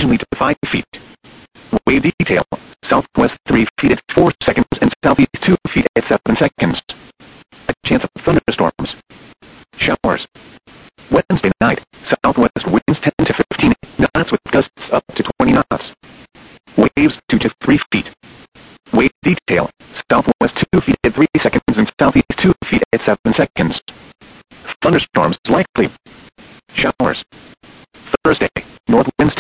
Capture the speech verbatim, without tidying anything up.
occasionally to five feet. Wave detail, southwest three feet at four seconds and southeast two feet at seven seconds. A chance of thunderstorms. Showers. Wednesday night, southwest winds ten to fifteen knots with gusts up to twenty knots. Waves two to three feet. Wave detail, southwest two feet at three seconds and southeast two feet at seven seconds. Thunderstorms likely. Showers. Thursday, north winds